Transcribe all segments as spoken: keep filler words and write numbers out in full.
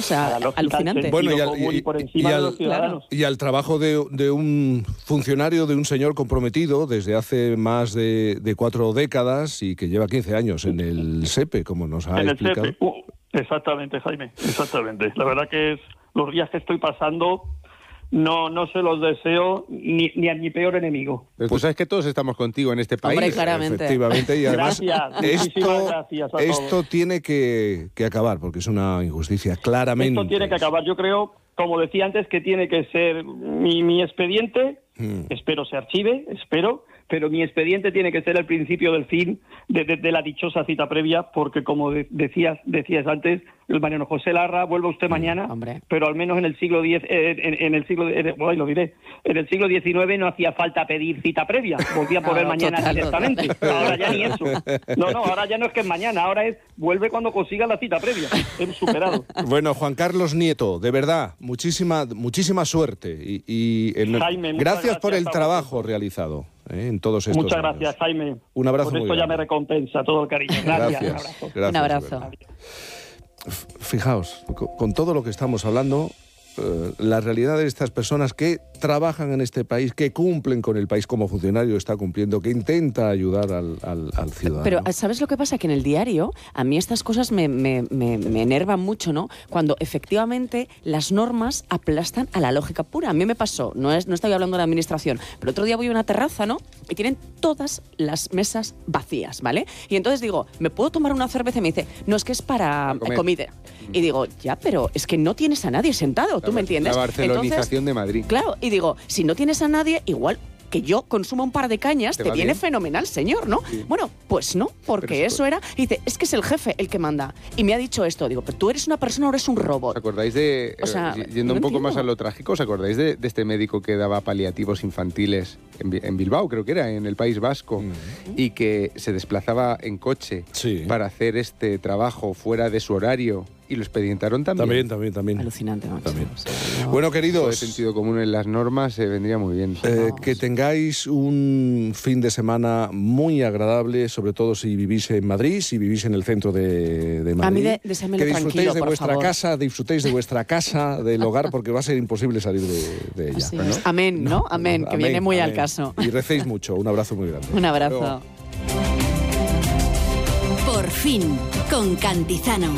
sea, alucinante. Bueno, y al, y, y, por encima y al, de los ciudadanos. Y al trabajo de, de un funcionario, de un señor comprometido desde hace más de, de cuatro décadas y que lleva quince años en el SEPE, como nos ha en explicado. El SEPE. Uh, exactamente, Jaime, exactamente. La verdad que es los días que estoy pasando... No, no se los deseo ni, ni a mi peor enemigo. Pero tú sabes que todos estamos contigo en este país. Hombre, claramente. Efectivamente, y además gracias, esto, gracias a esto todos. tiene que, que acabar, porque es una injusticia, claramente. Esto tiene que acabar. Yo creo, como decía antes, que tiene que ser mi, mi expediente, hmm. espero se archive, espero, pero mi expediente tiene que ser el principio del fin de, de, de la dichosa cita previa, porque como de, decías, decías antes, el Mariano José Larra, vuelva usted mañana, Hombre. pero al menos en el siglo diez, eh, en, en el siglo, eh, bueno, lo diré, en el siglo diecinueve no hacía falta pedir cita previa, volvía por él mañana total, directamente. Total. Ahora ya ni eso. No, no, ahora ya no es que es mañana, ahora es vuelve cuando consiga la cita previa. Hemos superado. Bueno, Juan Carlos Nieto, de verdad, muchísima, muchísima suerte y, y en, Jaime, gracias, gracias por el trabajo vosotros. realizado. ¿Eh? En todos estos Muchas años. gracias, Jaime. Un abrazo Por muy esto grande. ya me recompensa todo el cariño. Gracias. Gracias. Un abrazo. Gracias, un abrazo. Fijaos, con, con todo lo que estamos hablando, eh, la realidad de estas personas que trabajan en este país, que cumplen con el país como funcionario está cumpliendo, que intenta ayudar al, al, al ciudadano. Pero ¿sabes lo que pasa? Que en el diario a mí estas cosas me, me, me, me enervan mucho, ¿no? Cuando efectivamente las normas aplastan a la lógica pura. A mí me pasó, no, es, no estoy hablando de la administración, pero otro día voy a una terraza, ¿no? Y tienen todas las mesas vacías, ¿vale? Y entonces digo, ¿me puedo tomar una cerveza? Y me dice, no, es que es para comida. Y digo, ya, pero es que no tienes a nadie sentado, ¿tú la, me entiendes? La barcelonización entonces, de Madrid. Claro, y digo, si no tienes a nadie, igual que yo consuma un par de cañas, te, te viene bien. Fenomenal, señor, ¿no? Sí. Bueno, pues no, porque pero eso era... Y dice, es que es el jefe el que manda. Y me ha dicho esto, digo, pero tú eres una persona o eres un robot. ¿Os acordáis de... O sea, eh, yendo no un poco entiendo. más a lo trágico, ¿os acordáis de, de este médico que daba paliativos infantiles en, en Bilbao, creo que era, en el País Vasco, mm. y que se desplazaba en coche sí. para hacer este trabajo fuera de su horario? Y lo expedientaron también. También, también, también. Alucinante, macho. También. O sea, no... Bueno, queridos... El sentido común en las normas eh, vendría muy bien. Eh, que tengáis un fin de semana muy agradable, sobre todo si vivís en Madrid, si vivís en el centro de, de Madrid. A mí de, de que disfrutéis de por vuestra favor. casa, disfrutéis de vuestra casa, del hogar, porque va a ser imposible salir de, de ella. Sí, ¿no? Amén, ¿no? Amén, no, que amén, viene muy amén. al caso. Y recéis mucho. Un abrazo muy grande. Un abrazo. Por fin, con Cantizano.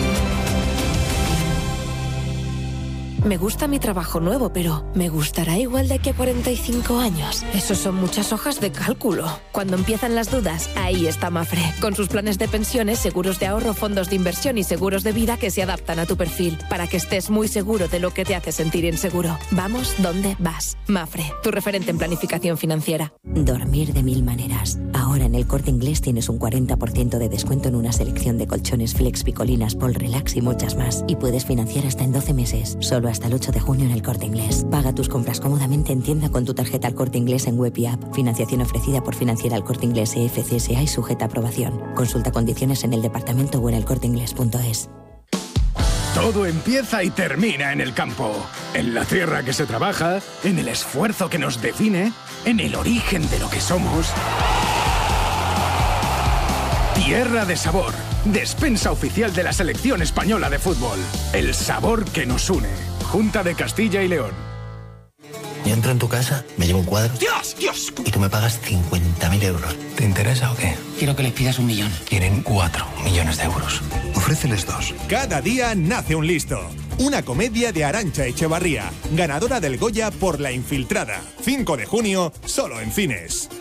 Me gusta mi trabajo nuevo, pero ¿me gustará igual de aquí a cuarenta y cinco años? Eso son muchas hojas de cálculo. Cuando empiezan las dudas, ahí está Mafre. Con sus planes de pensiones, seguros de ahorro, fondos de inversión y seguros de vida que se adaptan a tu perfil, para que estés muy seguro de lo que te hace sentir inseguro. Vamos donde vas. Mafre, tu referente en planificación financiera. Dormir de mil maneras. Ahora en el Corte Inglés tienes un cuarenta por ciento de descuento en una selección de colchones Flex, Picolinas, Pol Relax y muchas más. Y puedes financiar hasta en doce meses. Solo hasta el ocho de junio en el Corte Inglés. Paga tus compras cómodamente en tienda con tu tarjeta al Corte Inglés en web y app. Financiación ofrecida por Financiera El Corte Inglés E F C S A y sujeta a aprobación. Consulta condiciones en el departamento o en el corte inglés punto es. Todo empieza y termina en el campo. En la tierra que se trabaja, en el esfuerzo que nos define, en el origen de lo que somos. Tierra de sabor. Despensa oficial de la selección española de fútbol. El sabor que nos une. Junta de Castilla y León. Yo entro en tu casa, me llevo un cuadro. ¡Dios! ¡Dios! Y tú me pagas cincuenta mil euros. ¿Te interesa o qué? Quiero que les pidas un millón. Quieren cuatro millones de euros. Ofréceles dos. Cada día nace un listo. Una comedia de Arantxa Echevarría, ganadora del Goya por La Infiltrada. cinco de junio, solo en cines.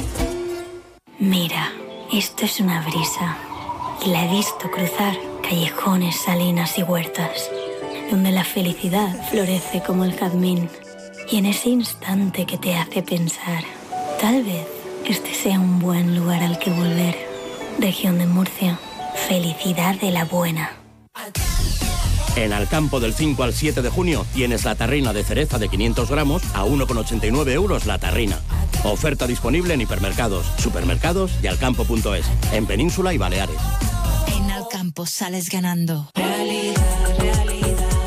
Mira, esto es una brisa. Y la he visto cruzar callejones, salinas y huertas, donde la felicidad florece como el jazmín. Y en ese instante que te hace pensar, tal vez este sea un buen lugar al que volver. Región de Murcia, felicidad de la buena. En Alcampo del cinco al siete de junio tienes la tarrina de cereza de quinientos gramos a uno con ochenta y nueve euros la tarrina. Oferta disponible en hipermercados, supermercados y alcampo punto es, en Península y Baleares. En Alcampo sales ganando. Realidad, realidad.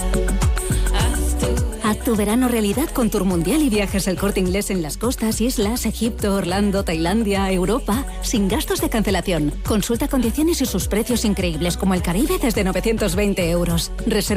Haz tu verano realidad con Tour Mundial y viajes El Corte Inglés en las costas, islas, Egipto, Orlando, Tailandia, Europa, sin gastos de cancelación. Consulta condiciones y sus precios increíbles como el Caribe desde novecientos veinte euros. Reserva